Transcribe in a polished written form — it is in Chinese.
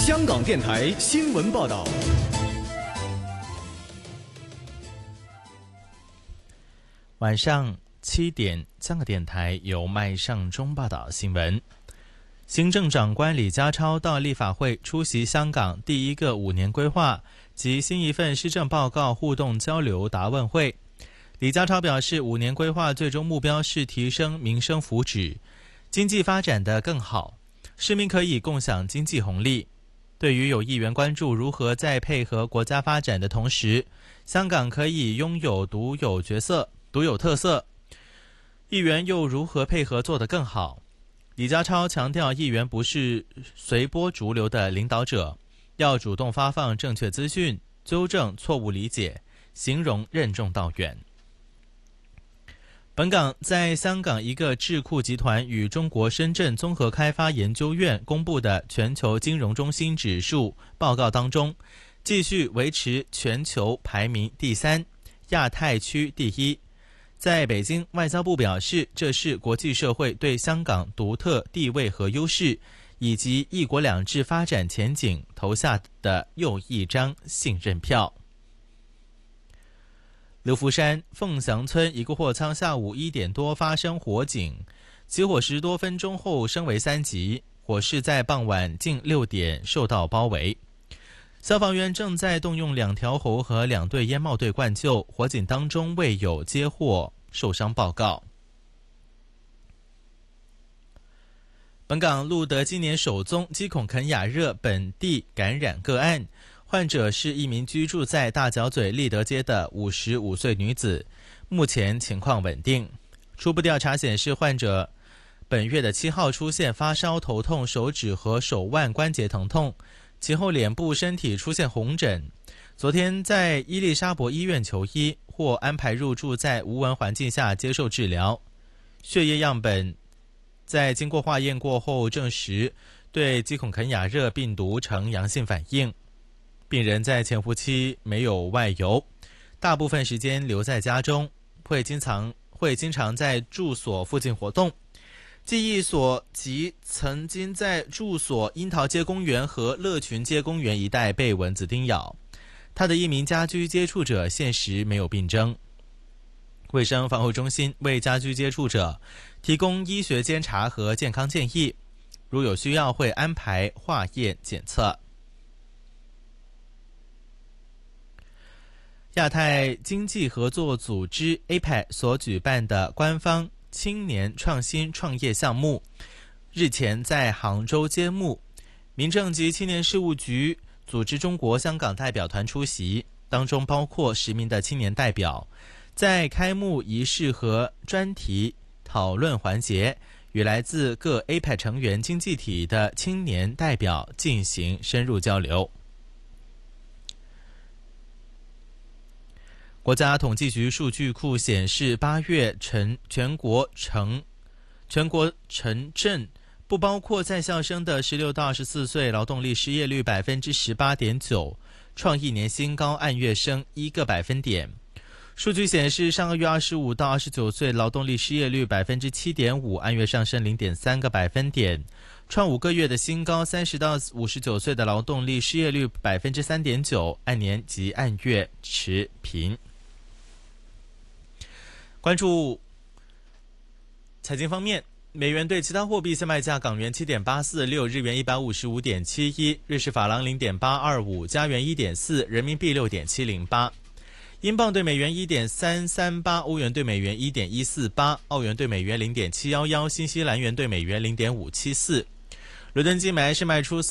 香港电台新闻报道。 晚上7点，香港电台由麦尚中报道新闻。行政长官李家超到立法会出席香港第一个5年规划及新一份施政报告互动交流答问会。李家超表示，5年规划最终目标是提升民生福祉，经济发展得更好，市民可以共享经济红利。对于有议员关注如何在配合国家发展的同时，香港可以拥有独有特色，议员又如何配合做得更好？李家超强调，议员不是随波逐流的领导者，要主动发放正确资讯，纠正错误理解，形容任重道远。本港在香港一个智库集团与中国深圳综合开发研究院公布的全球金融中心指数报告当中，继续维持全球排名第3，亚太区第1。在北京，外交部表示，这是国际社会对香港独特地位和优势，以及一国两制发展前景投下的又一张信任票。流浮山凤翔村一个货仓下午1点多发生火警，起火10多分钟后升为3级，火势在傍晚近6点受到包围。消防员正在动用2条喉和2队烟帽队灌救，火警当中未有接获受伤报告。本港录得今年首宗鸡孔肯亚热本地感染个案，患者是一名居住在大角咀立德街的55岁女子，目前情况稳定。初步调查显示，患者本月的7号出现发烧、头痛、手指和手腕关节疼痛，其后脸部、身体出现红疹，昨天在伊丽莎白医院求医，或安排入住在无蚊环境下接受治疗。血液样本在经过化验过后证实对鸡孔肯亚热病毒呈阳性反应。病人在潜伏期没有外游，大部分时间留在家中，会经常在住所附近活动。记忆所及曾经在住所樱桃街公园和乐群街公园一带被蚊子叮咬。他的一名家居接触者现时没有病征。卫生防护中心为家居接触者提供医学监察和健康建议，如有需要会安排化验检测。亚太经济合作组织 APEC 所举办的官方青年创新创业项目日前在杭州揭幕，民政及青年事务局组织中国香港代表团出席，当中包括10名的青年代表，在开幕仪式和专题讨论环节与来自各 APEC 成员经济体的青年代表进行深入交流。国家统计局数据库显示，8月全国城镇不包括在校生的16到24岁劳动力失业率 18.9%， 创1年新高，按月升1个百分点。数据显示，上个月25到29岁劳动力失业率 7.5%， 按月上升 0.3个百分点，创5个月的新高。30到59岁的劳动力失业率 3.9%， 按年及按月持平。关注财经方面，美元对其他货币现卖价：港元7.846，日元155.71，瑞士法郎0.825，加元1.4，人民币6.708，英镑对美元1.338，欧元对美元1.148，澳元对美元0.711，新西兰元对美元0.574。伦敦金每安士卖出